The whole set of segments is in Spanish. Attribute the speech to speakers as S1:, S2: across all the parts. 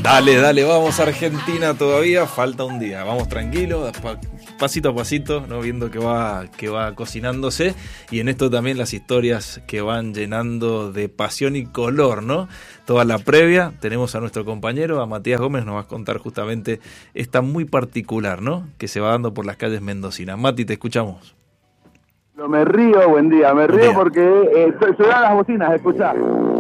S1: Dale, vamos a Argentina todavía, falta un día, vamos tranquilos, pasito a pasito, ¿no? Viendo que va cocinándose, y en esto también las historias que van llenando de pasión y color, ¿no? Toda la previa, tenemos a nuestro compañero, a Matías Gómez, nos va a contar justamente esta muy particular, ¿no? Que se va dando por las calles mendocinas. Mati, te escuchamos.
S2: No me río, buen día, porque suenan las bocinas, escuchá.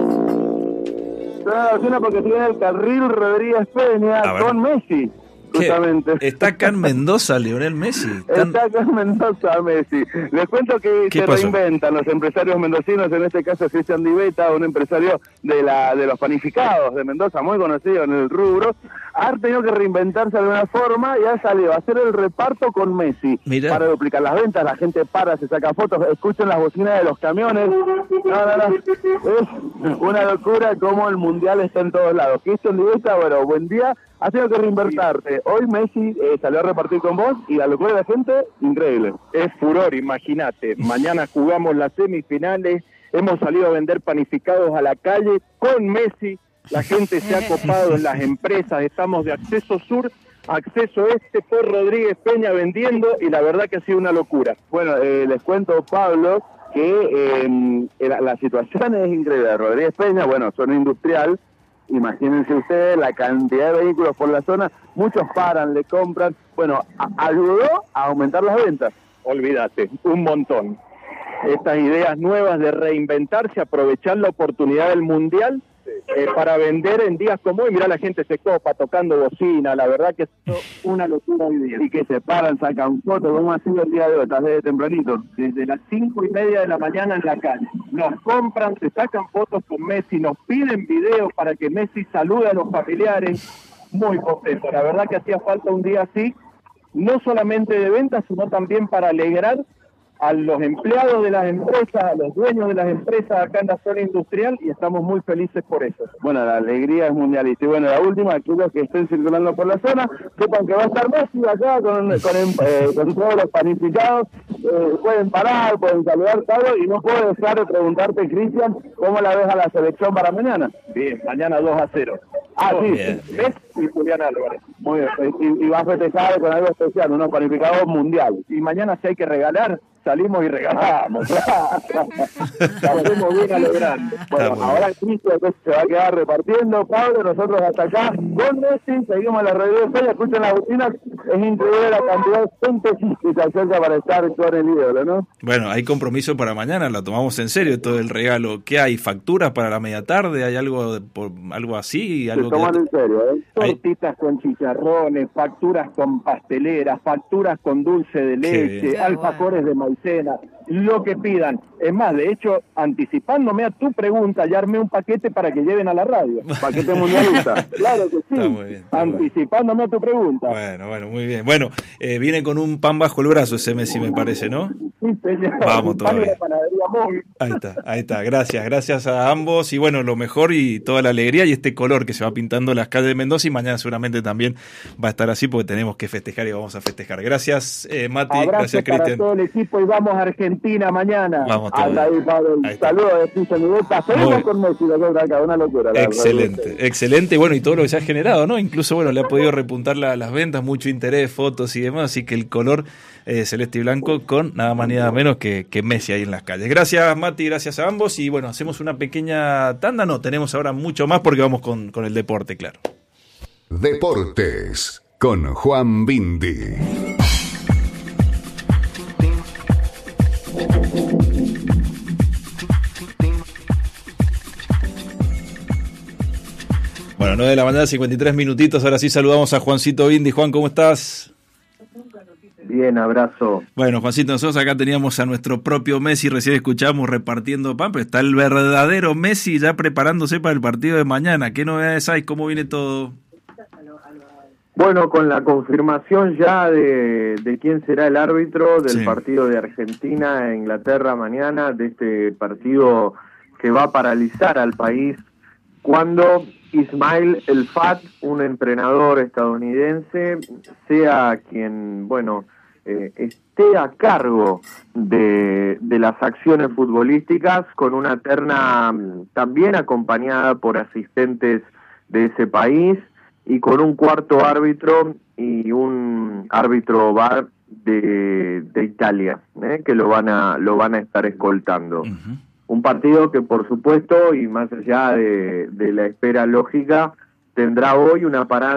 S2: Suena la bocina porque tiene el carril Rodríguez Peña con Messi. Justamente.
S1: Está acá en Mendoza, Lionel Messi.
S2: Está acá en Mendoza, Messi. Les cuento que se reinventan los empresarios mendocinos, en este caso Cristian Di Beta, un empresario de los panificados de Mendoza, muy conocido en el rubro. Ha tenido que reinventarse de alguna forma y ha salido a hacer el reparto con Messi. Mirá. Para duplicar las ventas, la gente para, se saca fotos, escuchen las bocinas de los camiones. No. Es una locura como el mundial está en todos lados. Cristian Di Beta, bueno, buen día. Ha tenido que reinvertirte. Hoy Messi salió a repartir con vos y la locura de la gente, increíble.
S3: Es furor, imagínate. Mañana jugamos las semifinales, hemos salido a vender panificados a la calle con Messi. La gente se ha copado en las empresas, estamos de acceso sur, acceso este por Rodríguez Peña vendiendo, y la verdad que ha sido una locura.
S2: Bueno, les cuento, Pablo, que la situación es increíble. Rodríguez Peña, bueno, zona industrial. Imagínense ustedes la cantidad de vehículos por la zona, muchos paran, le compran. Bueno, ayudó a aumentar las ventas.
S3: Olvídate, un montón. Estas ideas nuevas de reinventarse, aprovechar la oportunidad del mundial para vender en días como hoy. Mirá, la gente se copa tocando bocina, la verdad que es una locura hoy día.
S2: Y que se paran, sacan fotos. ¿Cómo ha sido el día de hoy? ¿Estás desde tempranito?
S3: Desde las 5:30 de la mañana en la calle. Nos compran, se sacan fotos con Messi, nos piden videos para que Messi salude a los familiares. Muy contento. La verdad que hacía falta un día así, no solamente de ventas, sino también para alegrar a los empleados de las empresas, a los dueños de las empresas acá en la zona industrial, y estamos muy felices por eso.
S2: Bueno, la alegría es mundialista. Y bueno, la última, aquellos que estén circulando por la zona, sepan que va a estar Messi acá con todos los panificados. Pueden parar, pueden saludar todo, y no puedo dejar de preguntarte, Cristian, ¿cómo la ves a la selección para mañana?
S3: Bien, mañana 2-0.
S2: Sí,
S3: Messi y Julián Álvarez.
S2: Muy bien, y va a festejar con algo especial, unos panificados mundiales.
S3: Y mañana, si hay que regalar, salimos y regalamos. Hacemos bien a lo grande.
S2: Bueno, ahora Cristian se va a quedar repartiendo. Pablo, nosotros hasta acá con Messi, seguimos la radio de Feria, escuchen las bocinas. Es increíble la cantidad de gente que se acerca para estar con el ídolo, ¿no?
S1: Bueno, hay compromiso para mañana, la tomamos en serio todo el regalo. ¿Qué hay? ¿Facturas para la media tarde? ¿Hay algo así?
S2: Se toman en serio,
S3: Tortitas con chicharrones, facturas con pasteleras, facturas con dulce de leche, alfajores de maicena, lo que pidan. Es más, de hecho, anticipándome a tu pregunta, ya armé un paquete para que lleven a la radio.
S2: Paquete mundialista.
S3: Claro que sí.
S1: Está muy bien,
S3: Anticipándome a tu pregunta.
S1: Bueno, muy bien. Bueno, viene con un pan bajo el brazo ese Messi, me parece, ¿no?
S3: Sí, señor.
S1: Vamos todavía.
S3: Ahí
S1: está. Gracias a ambos, y bueno, lo mejor y toda la alegría y este color que se va pintando las calles de Mendoza, y mañana seguramente también va a estar así porque tenemos que festejar y vamos a festejar. Gracias, Mati.
S3: Abrazo,
S1: gracias, Cristian.
S3: Para todo el equipo, y vamos a Argentina mañana.
S1: Vamos todavía.
S2: Saludos de Cristian Di Beta. Seguimos con Messi, acá, una locura.
S1: Excelente. Bueno, y todo lo que se ha generado, ¿no? Incluso, bueno, le ha podido repuntar las ventas, mucho interés, fotos y demás, así que el color celeste y blanco con nada más ni nada menos que Messi ahí en las calles. Gracias, Mati, gracias a ambos, y bueno, hacemos una pequeña tanda. No, tenemos ahora mucho más porque vamos con el deporte, claro.
S4: Deportes con Juan Bindi.
S1: Bueno, 9 de la mañana, 53 minutitos. Ahora sí saludamos a Juancito Bindi. Juan, ¿cómo estás?
S3: Bien, abrazo.
S1: Bueno, Juancito, nosotros acá teníamos a nuestro propio Messi, recién escuchamos repartiendo pan, pero está el verdadero Messi ya preparándose para el partido de mañana. ¿Qué novedades hay? ¿Cómo viene todo?
S5: Bueno, con la confirmación ya de quién será el árbitro del partido de Argentina e Inglaterra mañana, de este partido que va a paralizar al país, cuando Ismail El Fat, un entrenador estadounidense, sea quien, esté a cargo de las acciones futbolísticas, con una terna también acompañada por asistentes de ese país, y con un cuarto árbitro y un árbitro VAR de Italia, que lo van a estar escoltando. Un partido que, por supuesto, y más allá de la espera lógica, tendrá hoy una parada